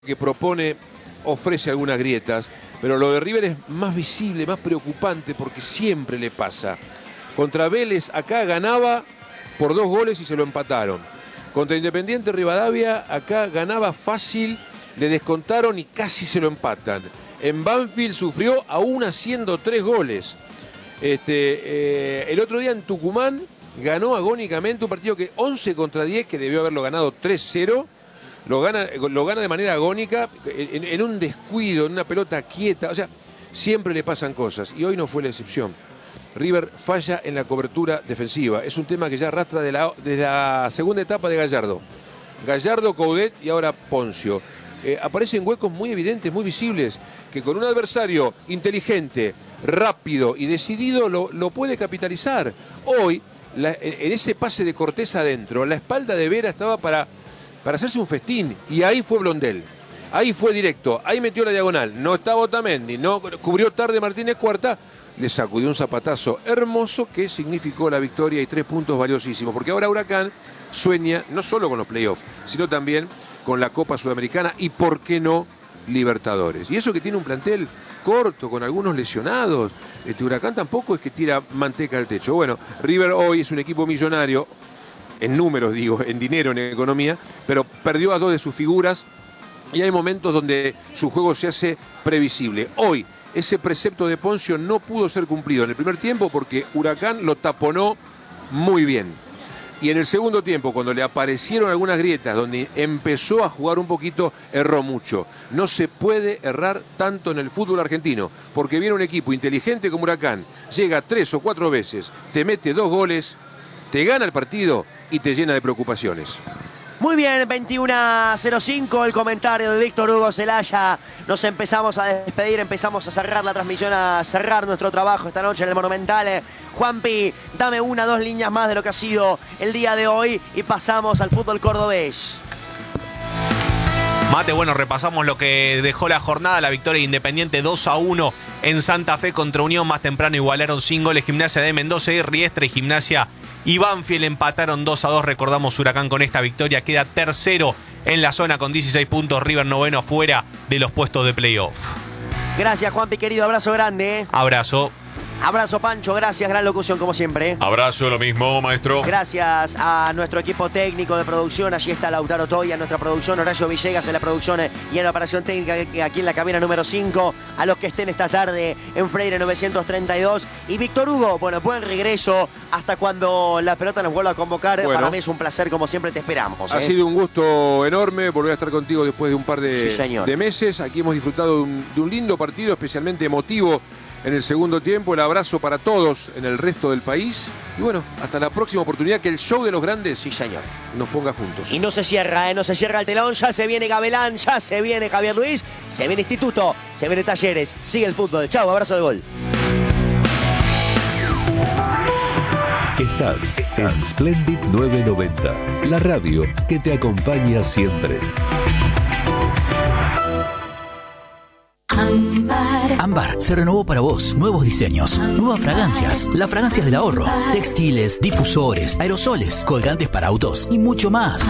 que propone ofrece algunas grietas, pero lo de River es más visible, más preocupante, porque siempre le pasa. Contra Vélez acá ganaba por 2 goles y se lo empataron. Contra Independiente Rivadavia acá ganaba fácil, le descontaron y casi se lo empatan. En Banfield sufrió aún haciendo 3 goles. El otro día en Tucumán ganó agónicamente un partido que 11 contra 10, que debió haberlo ganado 3-0. Lo gana de manera agónica, en un descuido, en una pelota quieta. O sea, siempre le pasan cosas y hoy no fue la excepción. River falla en la cobertura defensiva. Es un tema que ya arrastra desde la segunda etapa de Gallardo. Gallardo, Coudet y ahora Poncio. Aparecen huecos muy evidentes, muy visibles, que con un adversario inteligente, rápido y decidido lo puede capitalizar. Hoy, en ese pase de Cortés adentro, la espalda de Vera estaba para hacerse un festín, y ahí fue Blondel, ahí fue directo, ahí metió la diagonal, no estaba Otamendi, no cubrió tarde Martínez Cuarta, le sacudió un zapatazo hermoso que significó la victoria y 3 puntos valiosísimos, porque ahora Huracán sueña no solo con los playoffs, sino también con la Copa Sudamericana y, por qué no, Libertadores. Y eso que tiene un plantel corto, con algunos lesionados. Huracán tampoco es que tira manteca al techo. Bueno, River hoy es un equipo millonario, en números digo, en dinero, en economía, pero perdió a 2 de sus figuras y hay momentos donde su juego se hace previsible. Hoy ese precepto de Poncio no pudo ser cumplido en el primer tiempo porque Huracán lo taponó muy bien. Y en el segundo tiempo, cuando le aparecieron algunas grietas, donde empezó a jugar un poquito, erró mucho. No se puede errar tanto en el fútbol argentino, porque viene un equipo inteligente como Huracán, llega 3 o 4 veces, te mete 2 goles, te gana el partido y te llena de preocupaciones. Muy bien, 21:05, el comentario de Víctor Hugo Celaya. Nos empezamos a despedir, empezamos a cerrar la transmisión, a cerrar nuestro trabajo esta noche en el Monumental. Juanpi, dame 1 o 2 líneas más de lo que ha sido el día de hoy y pasamos al fútbol cordobés. Mate, bueno, repasamos lo que dejó la jornada, la victoria de Independiente 2-1 en Santa Fe contra Unión. Más temprano igualaron sin goles Gimnasia de Mendoza y Riestra, y Gimnasia y Banfield empataron 2-2. Recordamos, Huracán con esta victoria queda tercero en la zona con 16 puntos. River noveno afuera de los puestos de playoff. Gracias, Juanpi, querido. Abrazo grande. Abrazo. Abrazo, Pancho, gracias, gran locución como siempre. Abrazo, lo mismo, maestro. Gracias a nuestro equipo técnico de producción, allí está Lautaro Toya en nuestra producción, Horacio Villegas en la producción y en la operación técnica aquí en la cabina número 5, a los que estén esta tarde en Freire 932. Y Víctor Hugo, bueno, buen regreso hasta cuando la pelota nos vuelva a convocar. Bueno, para mí es un placer, como siempre, te esperamos. Ha sido un gusto enorme volver a estar contigo después de un par de meses. Aquí hemos disfrutado de un lindo partido, especialmente emotivo en el segundo tiempo. El abrazo para todos en el resto del país. Y bueno, hasta la próxima oportunidad, que el show de los grandes, sí señor, nos ponga juntos. Y no se cierra, no se cierra el telón. Ya se viene Gabelán, ya se viene Javier Luis, se viene Instituto, se viene Talleres. Sigue el fútbol. Chau, abrazo de gol. Estás en Splendid 990, la radio que te acompaña siempre. Ámbar se renovó para vos. Nuevos diseños, nuevas fragancias, las fragancias del ahorro, textiles, difusores, aerosoles, colgantes para autos y mucho más.